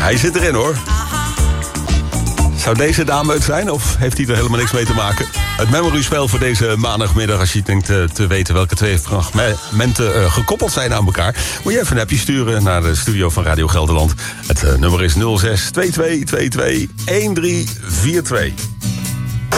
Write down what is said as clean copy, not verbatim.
Hij zit erin, hoor. Zou deze dame het zijn of heeft hij er helemaal niks mee te maken? Het memory-spel voor deze maandagmiddag, als je denkt te weten welke twee fragmenten gekoppeld zijn aan elkaar, moet je even een appje sturen naar de studio van Radio Gelderland. Het nummer is 06 22 22 1342.